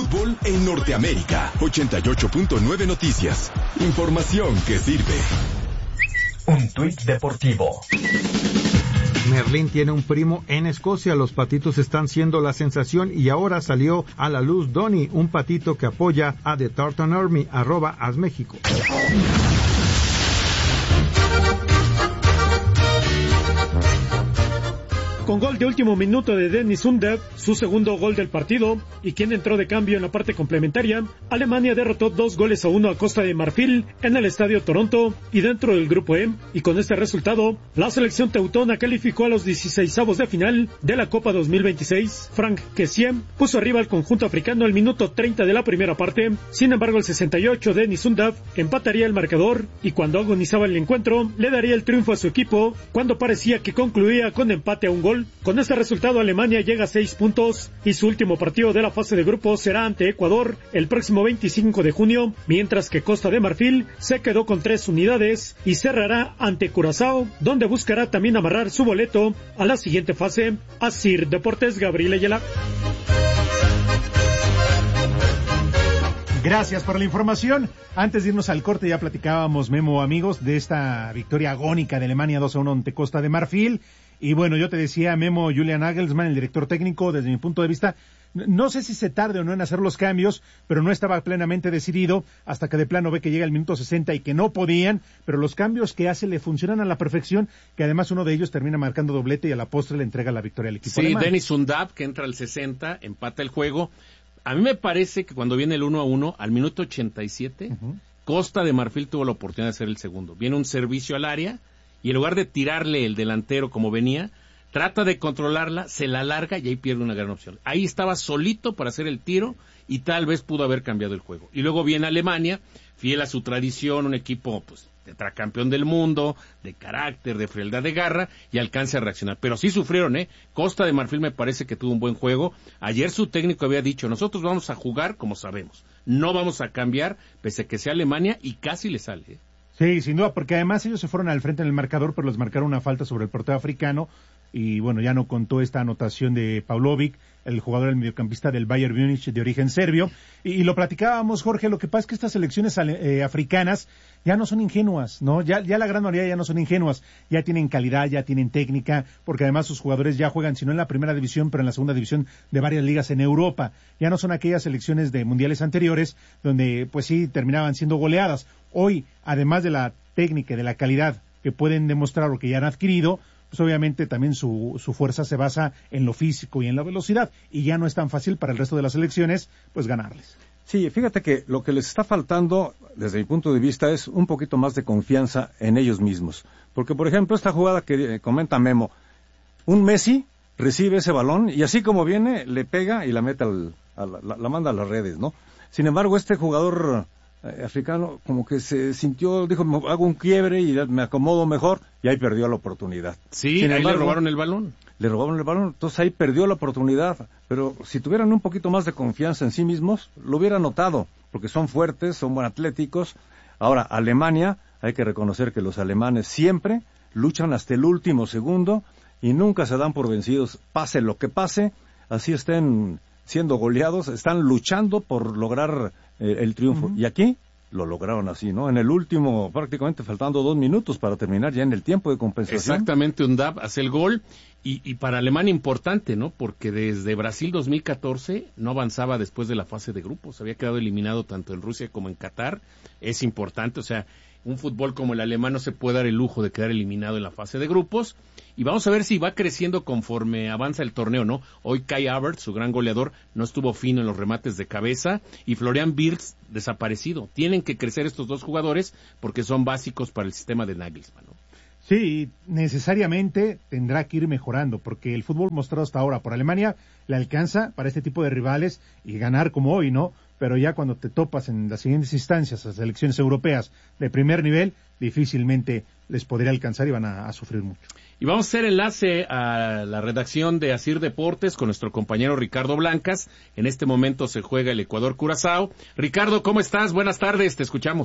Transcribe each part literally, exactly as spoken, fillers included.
fútbol en Norteamérica. ochenta y ocho punto nueve Noticias. Información que sirve. Un tuit deportivo. Merlín tiene un primo en Escocia, los patitos están siendo la sensación y ahora salió a la luz Donny, un patito que apoya a The Tartan Army, arroba As México. Con gol de último minuto de Dennis Undav, su segundo gol del partido, y quien entró de cambio en la parte complementaria, Alemania derrotó dos goles a uno a Costa de Marfil en el Estadio Toronto y dentro del Grupo E, y con este resultado, la selección teutona calificó a los dieciseisavos de final de la Copa dos mil veintiséis. Frank Kessié puso arriba al conjunto africano al minuto treinta de la primera parte, sin embargo el sesenta y ocho Dennis Undav empataría el marcador, y cuando agonizaba el encuentro, le daría el triunfo a su equipo, cuando parecía que concluía con empate a un gol. Con este resultado, Alemania llega a seis puntos y su último partido de la fase de grupos será ante Ecuador el próximo veinticinco de junio, mientras que Costa de Marfil se quedó con tres unidades y cerrará ante Curazao, donde buscará también amarrar su boleto a la siguiente fase. Asir Deportes, Gabriel Ayala. Gracias por la información. Antes de irnos al corte ya platicábamos, Memo, amigos, de esta victoria agónica de Alemania dos a uno ante Costa de Marfil. Y bueno, yo te decía, Memo, Julian Nagelsmann, el director técnico, desde mi punto de vista, no sé si se tarde o no en hacer los cambios, pero no estaba plenamente decidido hasta que de plano ve que llega el minuto sesenta y que no podían, pero los cambios que hace le funcionan a la perfección, que además uno de ellos termina marcando doblete y a la postre le entrega la victoria al equipo Sí, alemán. Dennis Undav, que entra al sesenta, empata el juego. A mí me parece que cuando viene el uno a uno, al minuto ochenta y siete, uh-huh. Costa de Marfil tuvo la oportunidad de hacer el segundo. Viene un servicio al área, y en lugar de tirarle el delantero como venía, trata de controlarla, se la larga y ahí pierde una gran opción. Ahí estaba solito para hacer el tiro y tal vez pudo haber cambiado el juego. Y luego viene Alemania, fiel a su tradición, un equipo pues tetracampeón del mundo, de carácter, de frialdad de garra, y alcanza a reaccionar. Pero sí sufrieron, ¿eh? Costa de Marfil me parece que tuvo un buen juego. Ayer su técnico había dicho, nosotros vamos a jugar como sabemos, no vamos a cambiar, pese a que sea Alemania, y casi le sale, ¿eh? Sí, sin duda, porque además ellos se fueron al frente en el marcador, pero les marcaron una falta sobre el portero africano, y bueno, ya no contó esta anotación de Paulovic, el jugador, el mediocampista del Bayern Múnich de origen serbio, y, y lo platicábamos, Jorge, lo que pasa es que estas selecciones eh, africanas ya no son ingenuas, ¿no? Ya, ya la gran mayoría ya no son ingenuas, ya tienen calidad, ya tienen técnica, porque además sus jugadores ya juegan, si no en la primera división, pero en la segunda división de varias ligas en Europa. Ya no son aquellas selecciones de mundiales anteriores, donde pues sí terminaban siendo goleadas. Hoy, además de la técnica y de la calidad que pueden demostrar o que ya han adquirido, pues obviamente también su, su fuerza se basa en lo físico y en la velocidad, y ya no es tan fácil para el resto de las selecciones, pues ganarles. Sí, fíjate que lo que les está faltando, desde mi punto de vista, es un poquito más de confianza en ellos mismos. Porque, por ejemplo, esta jugada que eh, comenta Memo, un Messi recibe ese balón y así como viene, le pega y la mete al, a la, la, la manda a las redes, ¿no? Sin embargo, este jugador eh, africano como que se sintió, dijo, hago un quiebre y me acomodo mejor, y ahí perdió la oportunidad. Sí, Sin ahí embargo, le robaron el balón. Le robaron el balón, entonces ahí perdió la oportunidad. Pero si tuvieran un poquito más de confianza en sí mismos, lo hubieran notado, porque son fuertes, son buen atléticos. Ahora, Alemania, hay que reconocer que los alemanes siempre luchan hasta el último segundo y nunca se dan por vencidos, pase lo que pase, así estén siendo goleados, están luchando por lograr eh, el triunfo. Uh-huh. Y aquí lo lograron así, ¿no? En el último, prácticamente faltando dos minutos para terminar ya en el tiempo de compensación. Exactamente, Undav hace el gol, y, y para Alemania importante, ¿no? Porque desde Brasil dos mil catorce no avanzaba después de la fase de grupos, había quedado eliminado tanto en Rusia como en Qatar. Es importante, o sea, un fútbol como el alemán no se puede dar el lujo de quedar eliminado en la fase de grupos, y vamos a ver si va creciendo conforme avanza el torneo, ¿no? Hoy Kai Havertz, su gran goleador, no estuvo fino en los remates de cabeza, y Florian Wirtz desaparecido. Tienen que crecer estos dos jugadores porque son básicos para el sistema de Nagelsmann, ¿no? Sí, necesariamente tendrá que ir mejorando, porque el fútbol mostrado hasta ahora por Alemania le alcanza para este tipo de rivales y ganar como hoy, ¿no? Pero ya cuando te topas en las siguientes instancias, las selecciones europeas de primer nivel, difícilmente les podría alcanzar y van a, a sufrir mucho. Y vamos a hacer enlace a la redacción de Asir Deportes con nuestro compañero Ricardo Blancas. En este momento se juega el Ecuador-Curazao. Ricardo, ¿cómo estás? Buenas tardes, te escuchamos.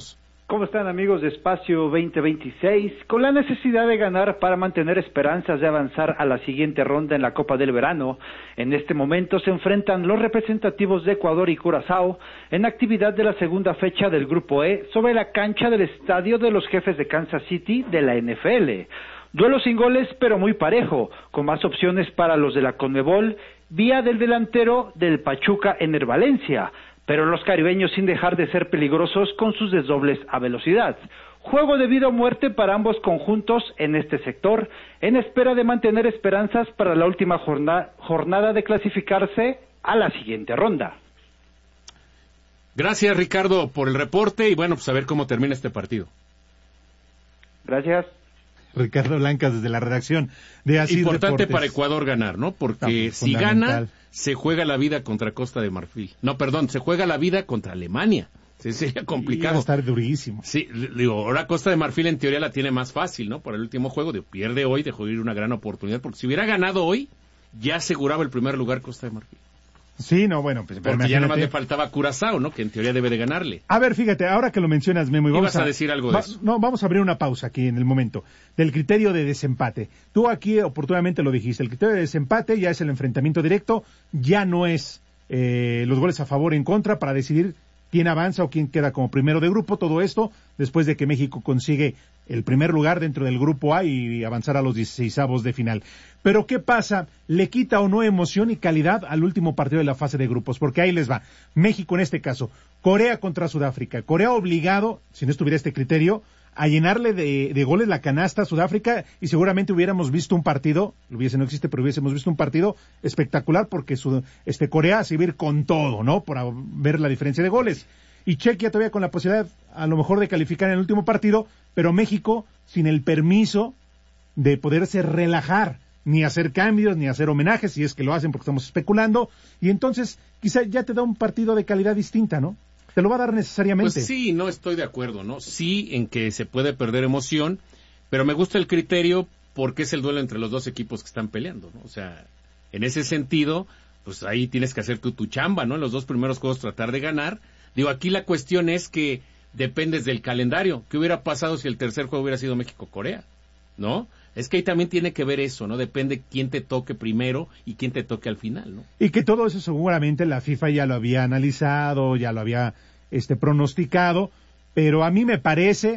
¿Cómo están, amigos de Espacio veinte veintiséis? Con la necesidad de ganar para mantener esperanzas de avanzar a la siguiente ronda en la Copa del Verano, en este momento se enfrentan los representativos de Ecuador y Curazao en actividad de la segunda fecha del Grupo E sobre la cancha del Estadio de los Jefes de Kansas City de la N F L. Duelo sin goles, pero muy parejo, con más opciones para los de la Conmebol, vía del delantero del Pachuca, Ener Valencia, pero los caribeños sin dejar de ser peligrosos con sus desdobles a velocidad. Juego de vida o muerte para ambos conjuntos en este sector, en espera de mantener esperanzas para la última jornada, jornada de clasificarse a la siguiente ronda. Gracias, Ricardo, por el reporte y bueno, pues a ver cómo termina este partido. Gracias. Ricardo Blancas desde la redacción de Asir Importante Deportes. Para Ecuador ganar, ¿no? Porque no, si gana, se juega la vida contra Costa de Marfil. No, perdón, se juega la vida contra Alemania. Sí, sería complicado. Va a estar durísimo. Sí, digo, ahora Costa de Marfil en teoría la tiene más fácil, ¿no? Por el último juego, de, pierde hoy, dejó ir una gran oportunidad, porque si hubiera ganado hoy, ya aseguraba el primer lugar Costa de Marfil. Sí, no, bueno, pues porque ya nomás le faltaba Curazao, ¿no? Que en teoría debe de ganarle. A ver, fíjate, ahora que lo mencionas, Memo, y vamos ¿Ibas a, a decir algo de va, eso? No, vamos a abrir una pausa aquí en el momento del criterio de desempate. Tú aquí oportunamente lo dijiste, el criterio de desempate ya es el enfrentamiento directo, ya no es eh, los goles a favor o en contra para decidir quién avanza o quién queda como primero de grupo, todo esto después de que México consigue el primer lugar dentro del grupo A y avanzar a los dieciseisavos de final. Pero ¿qué pasa? ¿Le quita o no emoción y calidad al último partido de la fase de grupos? Porque ahí les va. México en este caso, Corea contra Sudáfrica. Corea obligado, si no estuviera este criterio, a llenarle de, de goles la canasta a Sudáfrica y seguramente hubiéramos visto un partido, hubiese no existe, pero hubiésemos visto un partido espectacular porque su, este Corea se iba a ir con todo, ¿no? Por ver la diferencia de goles. Y Chequia todavía con la posibilidad a lo mejor de calificar en el último partido, pero México sin el permiso de poderse relajar, ni hacer cambios, ni hacer homenajes, si es que lo hacen porque estamos especulando, y entonces quizá ya te da un partido de calidad distinta, ¿no? Te lo va a dar necesariamente. Pues sí, no estoy de acuerdo, ¿no? Sí, en que se puede perder emoción, pero me gusta el criterio porque es el duelo entre los dos equipos que están peleando, ¿no? O sea, en ese sentido, pues ahí tienes que hacer tu, tu chamba, ¿no? En los dos primeros juegos tratar de ganar. Digo, aquí la cuestión es que dependes del calendario. ¿Qué hubiera pasado si el tercer juego hubiera sido México-Corea? ¿No? Es que ahí también tiene que ver eso, ¿no? Depende quién te toque primero y quién te toque al final, ¿no? Y que todo eso seguramente la FIFA ya lo había analizado, ya lo había este pronosticado, pero a mí me parece,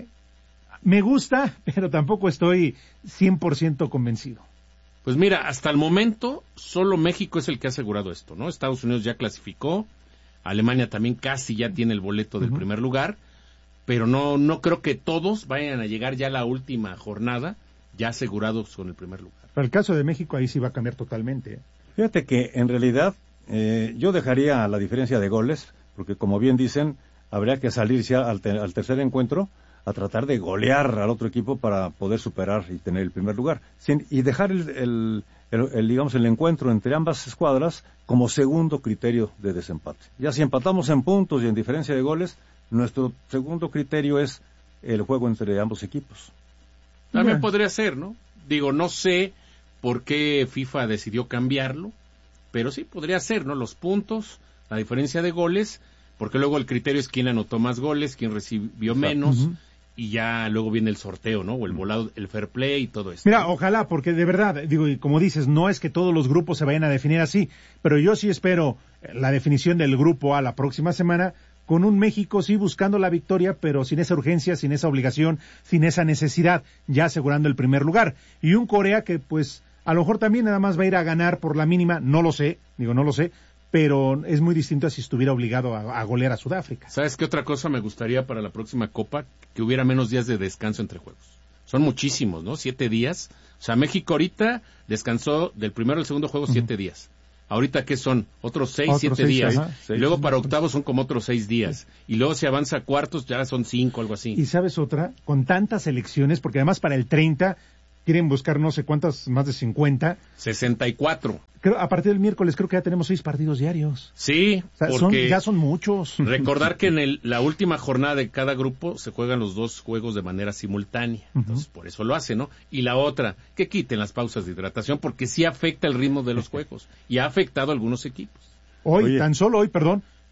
me gusta, pero tampoco estoy cien por ciento convencido. Pues mira, hasta el momento solo México es el que ha asegurado esto, ¿no? Estados Unidos ya clasificó, Alemania también casi ya tiene el boleto del uh-huh. primer lugar, pero no no creo que todos vayan a llegar ya a la última jornada ya asegurados con el primer lugar. Pero el caso de México ahí sí va a cambiar totalmente, ¿eh? Fíjate que en realidad eh, yo dejaría la diferencia de goles, porque como bien dicen, habría que salirse al, te- al tercer encuentro a tratar de golear al otro equipo para poder superar y tener el primer lugar. Sin, y dejar el, el, el, el, digamos, el encuentro entre ambas escuadras como segundo criterio de desempate. Ya si empatamos en puntos y en diferencia de goles, nuestro segundo criterio es el juego entre ambos equipos. También podría ser, ¿no? Digo, no sé por qué FIFA decidió cambiarlo, pero sí podría ser, ¿no? Los puntos, la diferencia de goles, porque luego el criterio es quién anotó más goles, quién recibió menos, uh-huh. y ya luego viene el sorteo, ¿no? O el volado, el fair play y todo eso. Mira, ojalá, porque de verdad, digo, y como dices, no es que todos los grupos se vayan a definir así, pero yo sí espero la definición del grupo A la próxima semana, con un México sí buscando la victoria, pero sin esa urgencia, sin esa obligación, sin esa necesidad, ya asegurando el primer lugar. Y un Corea que, pues, a lo mejor también nada más va a ir a ganar por la mínima, no lo sé, digo, no lo sé, pero es muy distinto a si estuviera obligado a, a golear a Sudáfrica. ¿Sabes qué otra cosa me gustaría para la próxima Copa? Que hubiera menos días de descanso entre juegos. Son muchísimos, ¿no? Siete días. O sea, México ahorita descansó del primero al segundo juego uh-huh. siete días. Ahorita, ¿qué son? Otros seis, otros siete seis, días. Seis, seis, y luego para octavos son como otros seis días. Sí. Y luego si avanza a cuartos ya son cinco, algo así. ¿Y sabes otra? Con tantas elecciones, porque además para el treinta quieren buscar no sé cuántas, más de cincuenta. sesenta y cuatro. Creo, a partir del miércoles creo que ya tenemos seis partidos diarios. Sí, o sea, porque son, ya son muchos. Recordar que en el, la última jornada de cada grupo se juegan los dos juegos de manera simultánea. Uh-huh. Entonces, por eso lo hace, ¿no? Y la otra, que quiten las pausas de hidratación porque sí afecta el ritmo de los juegos y ha afectado a algunos equipos. Hoy, Oye. tan solo hoy, perdón,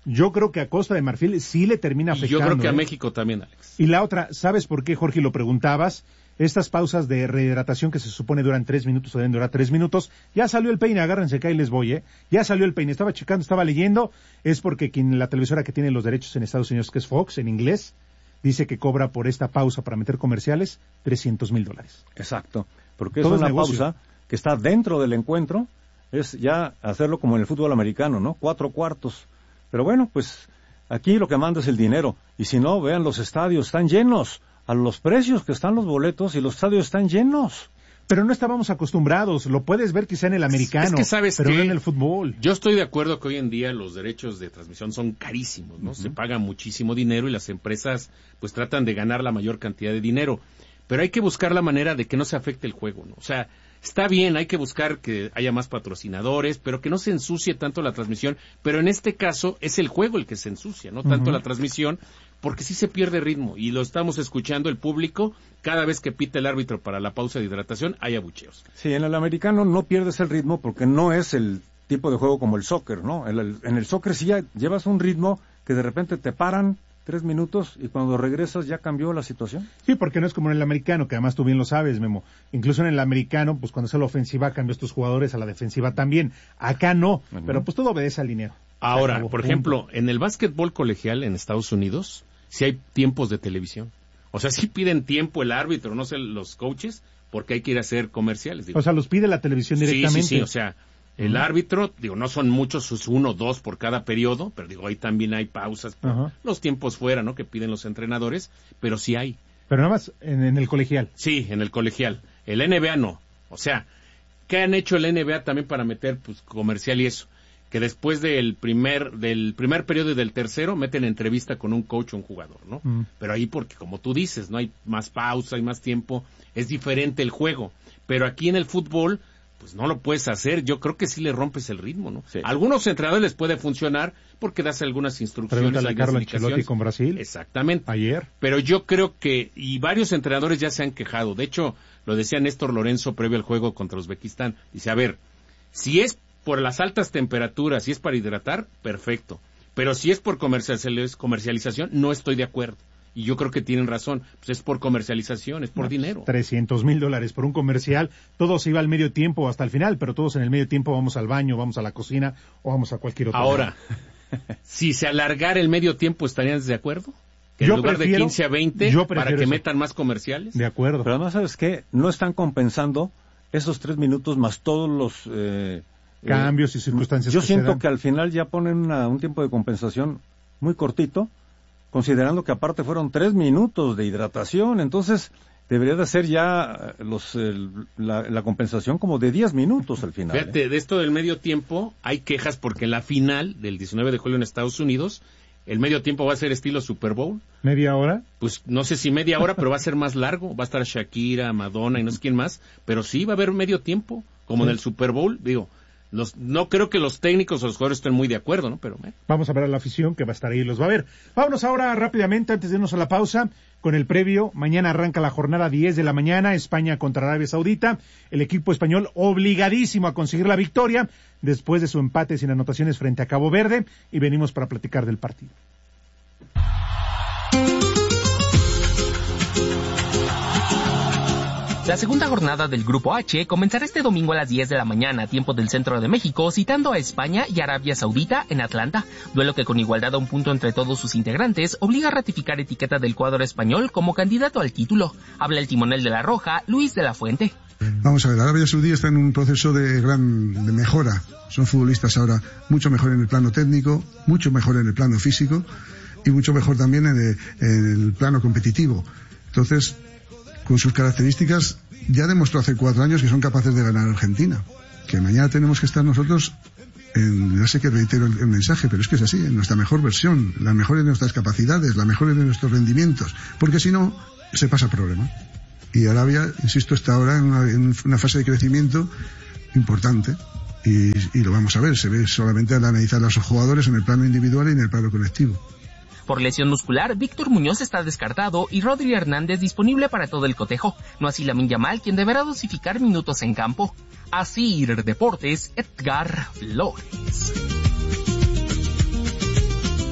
Yo creo que a Costa de Marfil sí le termina afectando. Y yo creo que ¿eh? a México también, Alex. Y la otra, ¿sabes por qué, Jorge, lo preguntabas? Estas pausas de rehidratación que se supone duran tres minutos o deben durar tres minutos, ya salió el peine, agárrense que ahí les voy, ¿eh? Ya salió el peine, estaba checando, estaba leyendo, es porque quien la televisora que tiene los derechos en Estados Unidos, que es Fox, en inglés, dice que cobra por esta pausa para meter comerciales trescientos mil dólares. Exacto, porque es Todo una es negocio. pausa que está dentro del encuentro, es ya hacerlo como en el fútbol americano, ¿no? Cuatro cuartos. Pero bueno, pues aquí lo que manda es el dinero, y si no, vean los estadios, están llenos. A los precios que están los boletos y los estadios están llenos. Pero no estábamos acostumbrados, lo puedes ver quizá en el americano, es que sabes pero que no en el fútbol. Yo estoy de acuerdo que hoy en día los derechos de transmisión son carísimos, ¿no? Uh-huh. Se paga muchísimo dinero y las empresas pues tratan de ganar la mayor cantidad de dinero. Pero hay que buscar la manera de que no se afecte el juego, ¿no? O sea, está bien, hay que buscar que haya más patrocinadores, pero que no se ensucie tanto la transmisión. Pero en este caso es el juego el que se ensucia, no tanto uh-huh. la transmisión, porque sí se pierde ritmo. Y lo estamos escuchando el público, cada vez que pita el árbitro para la pausa de hidratación, hay abucheos. Sí, en el americano no pierdes el ritmo porque no es el tipo de juego como el soccer, ¿no? En el, en el soccer sí ya llevas un ritmo que de repente te paran tres minutos y cuando regresas ya cambió la situación. Sí, porque no es como en el americano, que además tú bien lo sabes, Memo. Incluso en el americano, pues cuando es la ofensiva cambias tus jugadores, a la defensiva también. Acá no, uh-huh. pero pues todo obedece al dinero. Ahora, por punto. ejemplo, en el básquetbol colegial en Estados Unidos, sí hay tiempos de televisión. O sea, sí piden tiempo el árbitro, no sé, los coaches, porque hay que ir a hacer comerciales. Digo. O sea, los pide la televisión directamente. Sí, sí, sí, o sea... El árbitro, digo, no son muchos, es uno o dos por cada periodo, pero digo, ahí también hay pausas por uh-huh. los tiempos fuera, ¿no? Que piden los entrenadores, pero sí hay. Pero nada más en, en el colegial. Sí, en el colegial. El N B A no. O sea, ¿qué han hecho el N B A también para meter, pues, comercial y eso? Que después del primer, del primer periodo y del tercero meten entrevista con un coach o un jugador, ¿no? Uh-huh. Pero ahí porque, como tú dices, no hay más pausa, hay más tiempo, es diferente el juego. Pero aquí en el fútbol... pues no lo puedes hacer, yo creo que sí le rompes el ritmo, ¿no? Sí. A algunos entrenadores les puede funcionar porque das algunas instrucciones. Pregúntale a Carlo Ancelotti con Brasil. Exactamente. Ayer. Pero yo creo que, y varios entrenadores ya se han quejado, de hecho, lo decía Néstor Lorenzo previo al juego contra Uzbekistán, dice, a ver, si es por las altas temperaturas, si es para hidratar, perfecto, pero si es por comercialización, no estoy de acuerdo. Y yo creo que tienen razón, pues es por comercialización, es por no, dinero. trescientos mil dólares por un comercial, todo se iba al medio tiempo hasta el final, pero todos en el medio tiempo vamos al baño, vamos a la cocina o vamos a cualquier otro Ahora, lugar. Si se alargara el medio tiempo, ¿estarían de acuerdo? Que yo en lugar prefiero, de quince a veinte, para que eso. metan más comerciales. De acuerdo. Pero además, ¿sabes qué? No están compensando esos tres minutos más todos los... Eh, cambios eh, y circunstancias. Yo que siento se dan. que al final ya ponen una, un tiempo de compensación muy cortito, considerando que aparte fueron tres minutos de hidratación, entonces debería de ser ya los el, la, la compensación como de diez minutos al final. Fíjate, ¿eh? de esto del medio tiempo hay quejas porque en la final del diecinueve de julio en Estados Unidos, el medio tiempo va a ser estilo Super Bowl. ¿Media hora? Pues no sé si media hora, pero va a ser más largo, va a estar Shakira, Madonna y no sé quién más, pero sí va a haber medio tiempo, como sí. en el Super Bowl, digo. Los, no creo que los técnicos o los jugadores estén muy de acuerdo, ¿no? Pero eh. Vamos a ver a la afición que va a estar ahí, los va a ver. Vámonos ahora rápidamente, antes de irnos a la pausa, con el previo. Mañana arranca la jornada diez de la mañana, España contra Arabia Saudita. El equipo español obligadísimo a conseguir la victoria después de su empate sin anotaciones frente a Cabo Verde, y venimos para platicar del partido. La segunda jornada del Grupo H comenzará este domingo a las diez de la mañana, tiempo del centro de México, citando a España y Arabia Saudita en Atlanta, duelo que con igualdad a un punto entre todos sus integrantes obliga a ratificar etiqueta del cuadro español como candidato al título. Habla el timonel de la Roja, Luis de la Fuente. Vamos a ver, Arabia Saudí está en un proceso de gran de mejora. Son futbolistas ahora mucho mejor en el plano técnico, mucho mejor en el plano físico y mucho mejor también en el, en el plano competitivo. Entonces, con sus características, ya demostró hace cuatro años que son capaces de ganar a Argentina. Que mañana tenemos que estar nosotros, en, ya sé que reitero el, el mensaje, pero es que es así, en nuestra mejor versión, la mejor de nuestras capacidades, la mejor de nuestros rendimientos, porque si no, se pasa el problema. Y Arabia, insisto, está ahora en una, en una fase de crecimiento importante, y, y lo vamos a ver, se ve solamente al analizar a los jugadores en el plano individual y en el plano colectivo. Por lesión muscular, Víctor Muñoz está descartado y Rodri Hernández disponible para todo el cotejo. No así Lamine Yamal, quien deberá dosificar minutos en campo. Asir Deportes, Edgar Flores.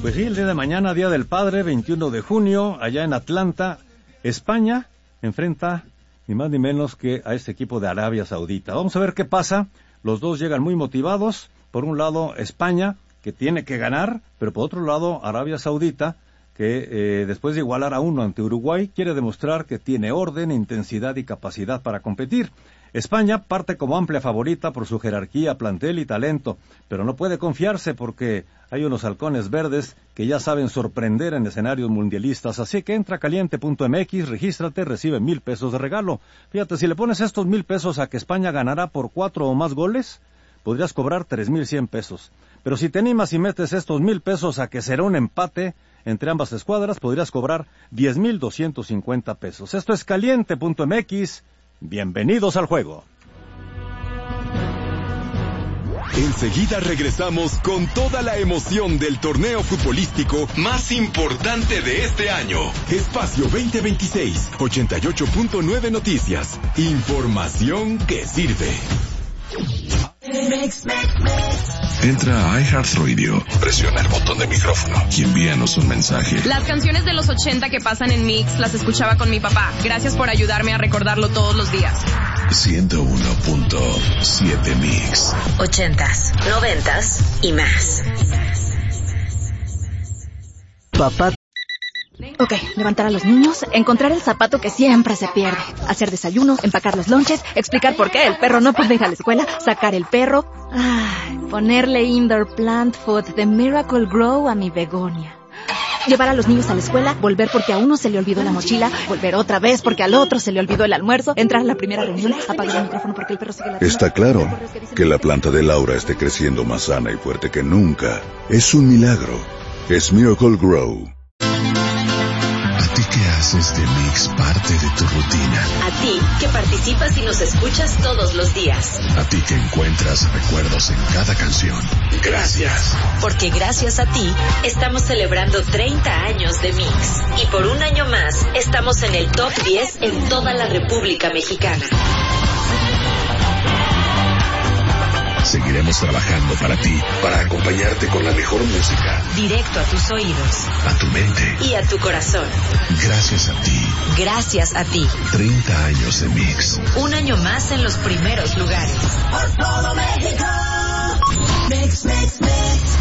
Pues sí, el día de mañana, Día del Padre, veintiuno de junio, allá en Atlanta, España enfrenta ni más ni menos que a este equipo de Arabia Saudita. Vamos a ver qué pasa. Los dos llegan muy motivados. Por un lado, España, que tiene que ganar, pero por otro lado, Arabia Saudita, que eh, después de igualar a uno ante Uruguay, quiere demostrar que tiene orden, intensidad y capacidad para competir. España parte como amplia favorita por su jerarquía, plantel y talento, pero no puede confiarse porque hay unos halcones verdes que ya saben sorprender en escenarios mundialistas, así que entra a caliente punto m x, regístrate, recibe mil pesos de regalo. Fíjate, si le pones estos mil pesos a que España ganará por cuatro o más goles, podrías cobrar tres mil cien pesos. Pero si te animas y metes estos mil pesos a que será un empate entre ambas escuadras, podrías cobrar diez mil doscientos cincuenta pesos. Esto es caliente punto m x. Bienvenidos al juego. Enseguida regresamos con toda la emoción del torneo futbolístico más importante de este año. Espacio veinte veintiséis, ochenta y ocho punto nueve Noticias. Información que sirve. Entra a iHeartRadio, presiona el botón de micrófono y envíanos un mensaje. Las canciones de los ochenta que pasan en Mix las escuchaba con mi papá. Gracias por ayudarme a recordarlo todos los días. ciento uno punto siete Mix. Ochentas, noventas y más. Papá. Ok, levantar a los niños, encontrar el zapato que siempre se pierde, hacer desayuno, empacar los lonches, explicar por qué el perro no puede ir a la escuela, sacar el perro, ay, ponerle indoor plant food de Miracle Grow a mi begonia. Llevar a los niños a la escuela, volver porque a uno se le olvidó la mochila, volver otra vez porque al otro se le olvidó el almuerzo, entrar a la primera reunión, apagar el micrófono porque el perro sigue ladrando. Está claro que la planta de Laura esté creciendo más sana y fuerte que nunca. Es un milagro. Es Miracle Grow. ¿A ti qué haces de Mix parte de tu rutina? A ti que participas y nos escuchas todos los días. A ti que encuentras recuerdos en cada canción. Gracias. Porque gracias a ti estamos celebrando treinta años de Mix. Y por un año más estamos en el top diez en toda la República Mexicana. Seguiremos trabajando para ti, para acompañarte con la mejor música. Directo a tus oídos. A tu mente. Y a tu corazón. Gracias a ti. Gracias a ti. treinta años de Mix. Un año más en los primeros lugares. Por todo México. Mix, mix, mix.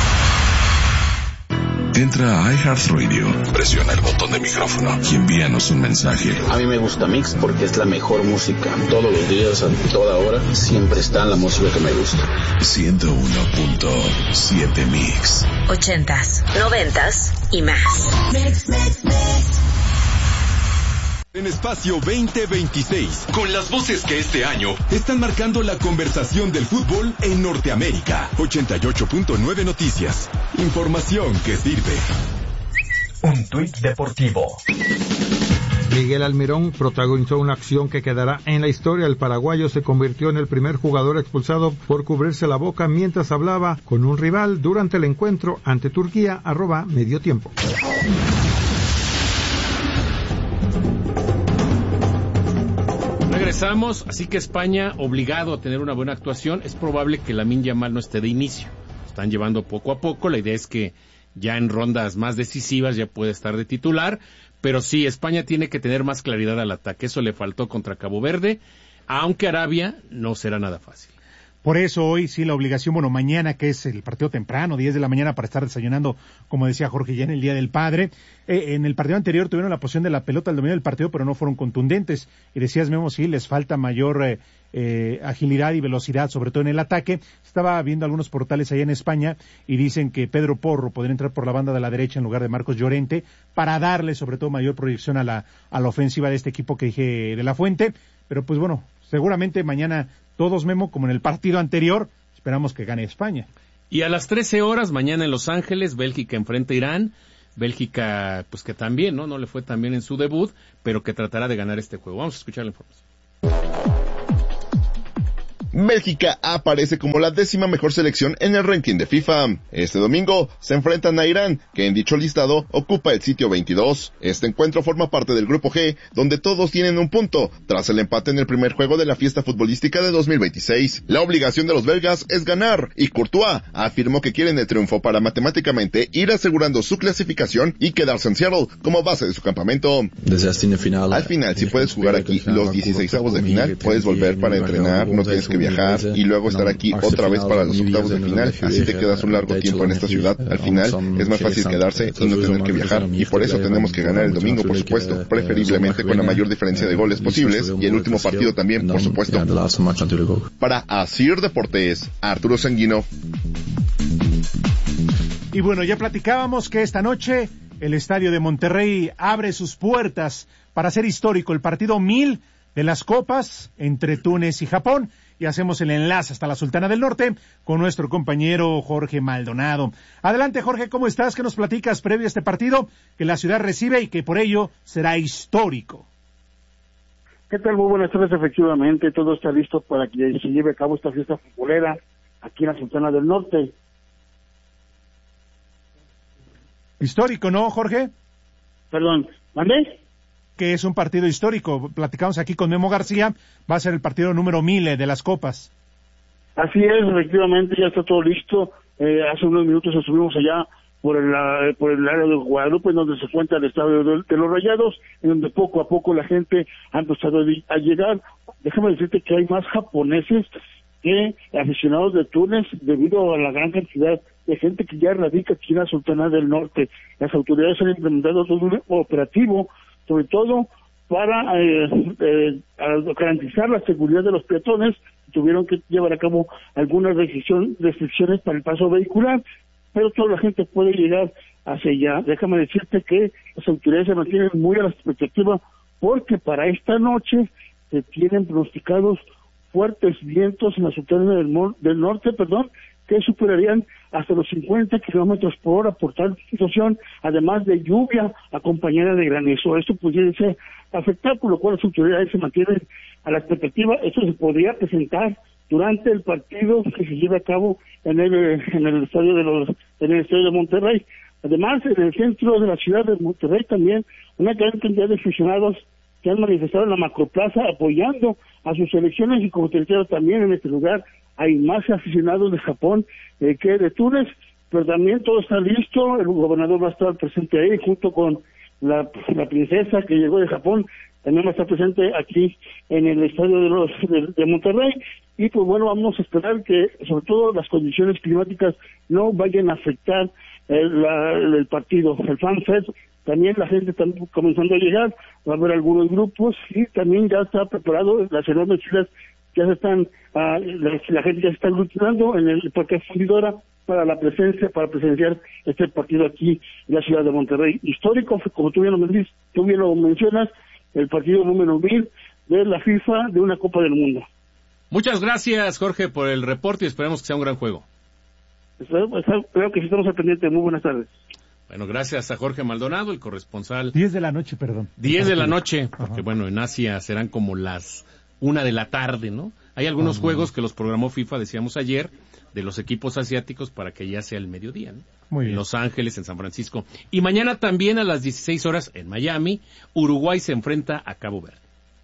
Entra a iHeartRadio, presiona el botón de micrófono y envíanos un mensaje. A mí me gusta Mix porque es la mejor música. Todos los días, a toda hora, siempre está la música que me gusta. ciento uno punto siete Mix. Ochentas, noventas y más. Mix, mix, mix. En Espacio veinte veintiséis, con las voces que este año están marcando la conversación del fútbol en Norteamérica. ochenta y ocho punto nueve Noticias. Información que sirve. Un tuit deportivo. Miguel Almirón protagonizó una acción que quedará en la historia. El paraguayo se convirtió en el primer jugador expulsado por cubrirse la boca mientras hablaba con un rival durante el encuentro ante Turquía, arroba medio tiempo. Regresamos, así que España obligado a tener una buena actuación. Es probable que Lamine Yamal no esté de inicio. Están llevando poco a poco. La idea es que ya en rondas más decisivas ya puede estar de titular. Pero sí, España tiene que tener más claridad al ataque. Eso le faltó contra Cabo Verde, aunque Arabia no será nada fácil. Por eso hoy sí la obligación, bueno, mañana que es el partido temprano, diez de la mañana para estar desayunando, como decía Jorge, ya en el Día del Padre. Eh, en el partido anterior tuvieron la posición de la pelota al dominio del partido, pero no fueron contundentes. Y decías, Memo, sí, les falta mayor eh, eh, agilidad y velocidad, sobre todo en el ataque. Estaba viendo algunos portales allá en España y dicen que Pedro Porro podría entrar por la banda de la derecha en lugar de Marcos Llorente para darle, sobre todo, mayor proyección a la, a la ofensiva de este equipo que dije de la Fuente. Pero pues bueno, seguramente mañana todos, Memo, como en el partido anterior, esperamos que gane España. Y a las trece horas, mañana en Los Ángeles, Bélgica enfrenta a Irán. Bélgica, pues que también, ¿no? No le fue tan bien en su debut, pero que tratará de ganar este juego. Vamos a escuchar la información. Bélgica aparece como la décima mejor selección en el ranking de FIFA. Este domingo se enfrentan a Irán, que en dicho listado ocupa el sitio veintidós. Este encuentro forma parte del grupo G, donde todos tienen un punto, tras el empate en el primer juego de la fiesta futbolística de dos mil veintiséis. La obligación de los belgas es ganar, y Courtois afirmó que quieren el triunfo para matemáticamente ir asegurando su clasificación y quedarse en Seattle como base de su campamento. Al final, si puedes jugar aquí los dieciseisavos de final, puedes volver para entrenar, no tienes que viajar, y luego estar aquí otra vez para los octavos de final, así te quedas un largo tiempo en esta ciudad. Al final, es más fácil quedarse y no tener que viajar, y por eso tenemos que ganar el domingo, por supuesto, preferiblemente con la mayor diferencia de goles posibles, y el último partido también, por supuesto. Para Asir Deportes, Arturo Sanguino. Y bueno, ya platicábamos que esta noche el Estadio de Monterrey abre sus puertas para hacer histórico el partido mil de las Copas entre Túnez y Japón, y hacemos el enlace hasta la Sultana del Norte con nuestro compañero Jorge Maldonado. Adelante, Jorge, ¿cómo estás? ¿Qué nos platicas previo a este partido que la ciudad recibe y que por ello será histórico? ¿Qué tal? Muy buenas tardes. Efectivamente, todo está listo para que se lleve a cabo esta fiesta futbolera aquí en la Sultana del Norte. Histórico, ¿no, Jorge? Perdón, ¿mandé? Que es un partido histórico. Platicamos aquí con Memo García, va a ser el partido número mil de las Copas. Así es, efectivamente, ya está todo listo. Eh, hace unos minutos estuvimos allá por el, uh, por el área de Guadalupe, en donde se encuentra el estadio de, de los Rayados, en donde poco a poco la gente ha empezado a llegar. Déjame decirte que hay más japoneses que aficionados de Túnez, debido a la gran cantidad de gente que ya radica aquí en la Sultana del Norte. Las autoridades han implementado todo un operativo, sobre todo para eh, eh, garantizar la seguridad de los peatones. Tuvieron que llevar a cabo algunas restricciones para el paso vehicular, pero toda la gente puede llegar hacia allá. Déjame decirte que las autoridades se mantienen muy a la expectativa, porque para esta noche se tienen pronosticados fuertes vientos en la Sultana del, del Norte, perdón, que superarían hasta los cincuenta kilómetros por hora por tal situación, además de lluvia acompañada de granizo. Esto pudiese afectar, por lo cual las autoridades se mantienen a la expectativa. Esto se podría presentar durante el partido que se lleve a cabo en el en el estadio de los en el estadio de Monterrey. Además, en el centro de la ciudad de Monterrey también una gran cantidad de aficionados que han manifestado en la Macroplaza apoyando a sus selecciones, y como te decía, también en este lugar hay más aficionados de Japón eh, que de Túnez, pero también todo está listo. El gobernador va a estar presente ahí junto con la, la princesa que llegó de Japón, también va a estar presente aquí en el estadio de los de, de Monterrey. Y pues bueno, vamos a esperar que sobre todo las condiciones climáticas no vayan a afectar el, la, el partido. El FanFest, también la gente está comenzando a llegar, va a haber algunos grupos, y también ya está preparado las enormes filas. Ya se están, uh, la, la gente ya se está aglutinando en el Parque Fundidora para la presencia, para presenciar este partido aquí en la ciudad de Monterrey. Histórico, como tú bien lo, tú bien lo mencionas, el partido número mil de la FIFA de una Copa del Mundo. Muchas gracias, Jorge, por el reporte, y esperemos que sea un gran juego. Creo que sí estamos al pendiente. Muy buenas tardes. Bueno, gracias a Jorge Maldonado, el corresponsal. diez de la noche, perdón. diez de la noche, porque Ajá. bueno, en Asia serán como las una de la tarde, ¿no? Hay algunos Ajá. juegos que los programó FIFA, decíamos ayer, de los equipos asiáticos para que ya sea el mediodía, ¿no? Muy bien. En Los Ángeles, en San Francisco. Y mañana también a las dieciséis horas en Miami, Uruguay se enfrenta a Cabo Verde.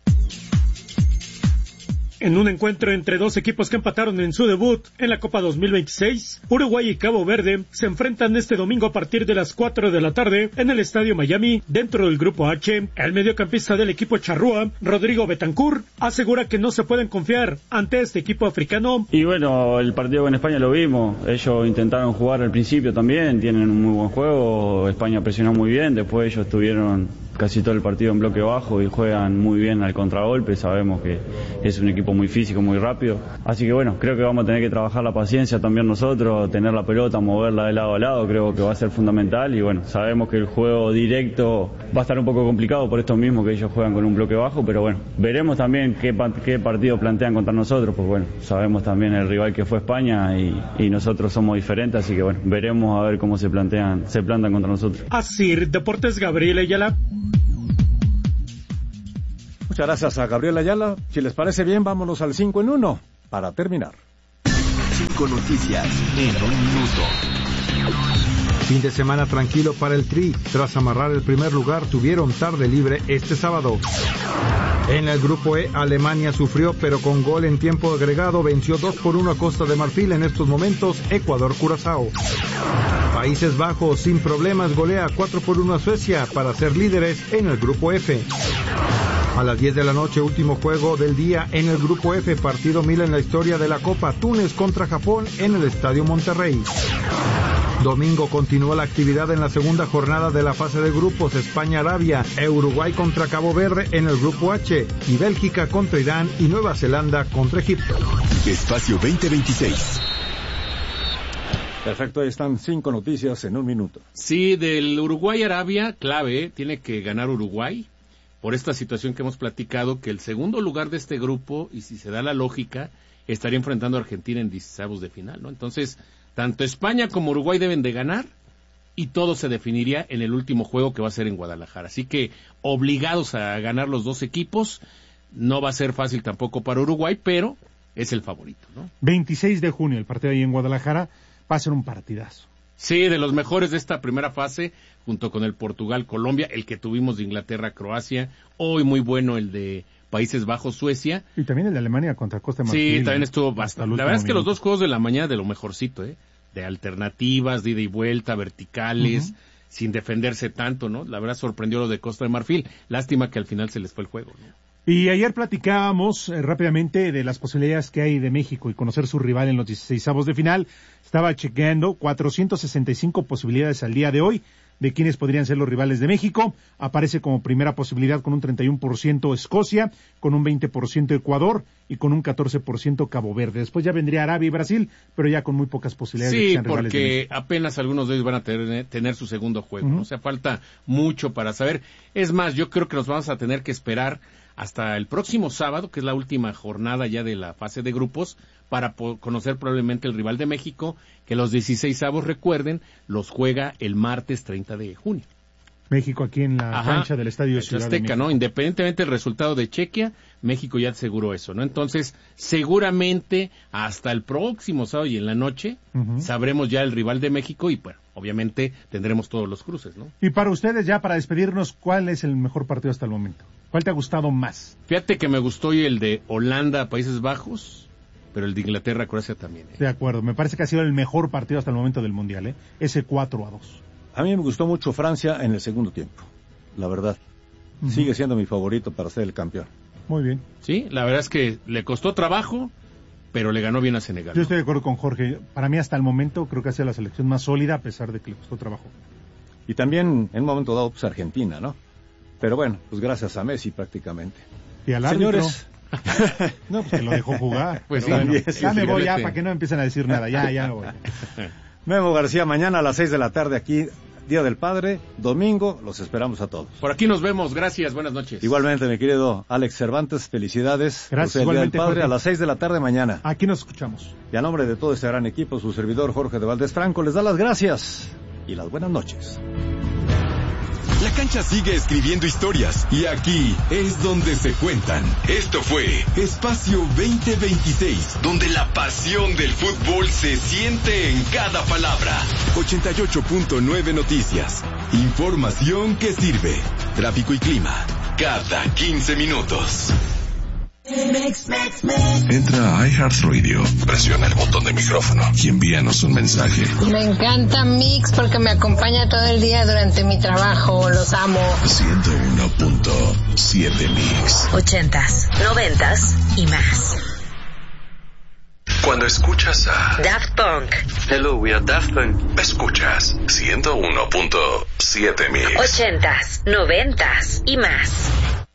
En un encuentro entre dos equipos que empataron en su debut en la Copa dos mil veintiséis, Uruguay y Cabo Verde se enfrentan este domingo a partir de las cuatro de la tarde en el Estadio Miami, dentro del Grupo H. El mediocampista del equipo charrúa, Rodrigo Betancourt, asegura que no se pueden confiar ante este equipo africano. Y bueno, el partido con España lo vimos, ellos intentaron jugar al principio también, tienen un muy buen juego, España presionó muy bien, después ellos estuvieron casi todo el partido en bloque bajo y juegan muy bien al contragolpe, sabemos que es un equipo muy físico, muy rápido, así que bueno, creo que vamos a tener que trabajar la paciencia también nosotros, tener la pelota, moverla de lado a lado, creo que va a ser fundamental, y bueno, sabemos que el juego directo va a estar un poco complicado por esto mismo que ellos juegan con un bloque bajo, pero bueno, veremos también qué, qué partido plantean contra nosotros, pues bueno, sabemos también el rival que fue España y, y nosotros somos diferentes, así que bueno, veremos a ver cómo se plantean, se plantan contra nosotros. Asir Deportes, Gabriel Ayala. Muchas gracias a Gabriel Ayala. Si les parece bien, vámonos al cinco en uno. para terminar. Cinco noticias en un minuto. Fin de semana tranquilo para el Tri. Tras amarrar el primer lugar, tuvieron tarde libre este sábado. En el grupo E, Alemania sufrió, pero con gol en tiempo agregado venció dos por uno a Costa de Marfil. En estos momentos, Ecuador-Curazao. Países Bajos, sin problemas, golea cuatro por uno a Suecia para ser líderes en el grupo F. A las diez de la noche, último juego del día en el grupo F, partido mil en la historia de la Copa, Túnez contra Japón en el Estadio Monterrey. Domingo continúa la actividad en la segunda jornada de la fase de grupos, España-Arabia, Uruguay contra Cabo Verde en el grupo H, y Bélgica contra Irán y Nueva Zelanda contra Egipto. Espacio veinte veintiséis. Perfecto, ahí están cinco noticias en un minuto. Sí, del Uruguay-Arabia, clave, ¿eh? Tiene que ganar Uruguay por esta situación que hemos platicado, que el segundo lugar de este grupo, y si se da la lógica, estaría enfrentando a Argentina en dieciseisavos de final, ¿no? Entonces, tanto España como Uruguay deben de ganar y todo se definiría en el último juego que va a ser en Guadalajara. Así que obligados a ganar los dos equipos, no va a ser fácil tampoco para Uruguay, pero es el favorito, ¿no? veintiséis de junio, el partido ahí en Guadalajara, va a ser un partidazo. Sí, de los mejores de esta primera fase, junto con el Portugal-Colombia, el que tuvimos de Inglaterra-Croacia, hoy muy bueno el de Países Bajos, Suecia. Y también el de Alemania contra Costa de Marfil. Sí, también estuvo bastante. La verdad es que minuto. Los dos juegos de la mañana de lo mejorcito, ¿eh? De alternativas, de ida y vuelta, verticales, uh-huh. sin defenderse tanto, ¿no? La verdad sorprendió lo de Costa de Marfil. Lástima que al final se les fue el juego, ¿no? Y ayer platicábamos eh, rápidamente de las posibilidades que hay de México y conocer su rival en los dieciseisavos de final. Estaba chequeando cuatrocientas sesenta y cinco posibilidades al día de hoy de quiénes podrían ser los rivales de México. Aparece como primera posibilidad con un treinta y uno por ciento Escocia, con un veinte por ciento Ecuador y con un catorce por ciento Cabo Verde. Después ya vendría Arabia y Brasil, pero ya con muy pocas posibilidades sí, de que sean rivales de México. Sí, porque apenas algunos de ellos van a tener, tener su segundo juego, uh-huh. ¿no? O sea, falta mucho para saber. Es más, yo creo que nos vamos a tener que esperar hasta el próximo sábado, que es la última jornada ya de la fase de grupos, para conocer probablemente el rival de México, que los dieciseisavos, recuerden, los juega el martes treinta de junio. México aquí en la Ajá, cancha del Estadio de Ciudad Azteca, de México. ¿no? Independientemente del resultado de Chequia, México ya aseguró eso, ¿no? Entonces, seguramente hasta el próximo sábado y en la noche uh-huh. sabremos ya el rival de México y, bueno, obviamente tendremos todos los cruces, ¿no? Y para ustedes, ya para despedirnos, ¿cuál es el mejor partido hasta el momento? ¿Cuál te ha gustado más? Fíjate que me gustó el de Holanda, Países Bajos, pero el de Inglaterra, Croacia también. ¿eh? De acuerdo, me parece que ha sido el mejor partido hasta el momento del Mundial, ¿eh? Ese cuatro a dos. A mí me gustó mucho Francia en el segundo tiempo, la verdad. Uh-huh. Sigue siendo mi favorito para ser el campeón. Muy bien. Sí, la verdad es que le costó trabajo, pero le ganó bien a Senegal. Yo ¿no? estoy de acuerdo con Jorge. Para mí hasta el momento creo que ha sido la selección más sólida a pesar de que le costó trabajo. Y también en un momento dado pues Argentina, ¿no? Pero bueno, pues gracias a Messi prácticamente. Y al árbitro. Señores. No, pues que lo dejó jugar. Pues sí, bueno, sí, ya sí, me voy sí, ya sí. para que no empiecen a decir nada. Ya, ya me voy. Memo García, mañana a las seis de la tarde aquí, Día del Padre, domingo, los esperamos a todos. Por aquí nos vemos, gracias, buenas noches. Igualmente, mi querido Alex Cervantes, felicidades. Gracias, por el Día del igualmente, Padre, Jorge. a las seis de la tarde mañana. Aquí nos escuchamos. Y a nombre de todo este gran equipo, su servidor Jorge de Valdés Franco les da las gracias y las buenas noches. La cancha sigue escribiendo historias y aquí es donde se cuentan. Esto fue Espacio veinte veintiséis, donde la pasión del fútbol se siente en cada palabra. ochenta y ocho punto nueve Noticias. Información que sirve. Tráfico y clima. Cada quince minutos. Mix, mix, mix. Entra a iHeartRadio, presiona el botón de micrófono y envíanos un mensaje. Me encanta Mix porque me acompaña todo el día durante mi trabajo, los amo. ciento uno punto siete Mix. Ochentas, noventas y más. Cuando escuchas a Daft Punk. Hello, we are Daft Punk. Escuchas ciento uno punto siete Mix. Ochentas, noventas y más.